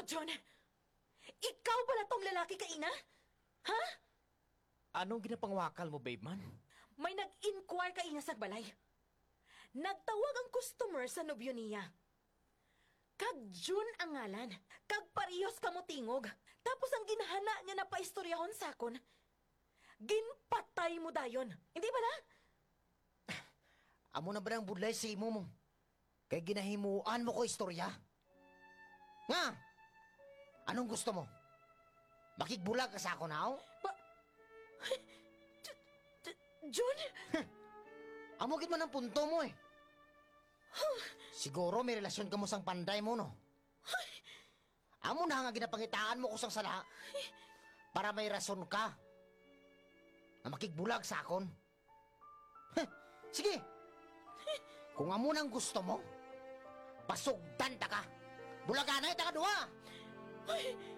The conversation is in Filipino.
John? Ikaw pala tong lalaki ka, ina? Ha? Anong ginapangwakal mo, babe man? May nag-inquire ka, ina, sa balay. Nagtawag ang customer sa nobyo niya. Kag June ang ngalan. Kag parehas kamo tingog. Tapos ang ginhana niya na paistoryahon sakon, ginpatay mo dayon. Hindi ba na? Amo na ba ng budlay sa imo mo? Kay ginahimuan mo ko istorya? Nga! Anong gusto mo? Makigbulag ka sa ako now? June? Amo gid man ang punto mo eh. Siguro may relasyon ka mo sang panday mo, no? Amo na nga ginapangitaan mo ko sang sala para may rason ka na makigbulag sa akon. Sige! Kung amo nang gusto mo, pasugdan ta ka. Bulaganay ta ka duha!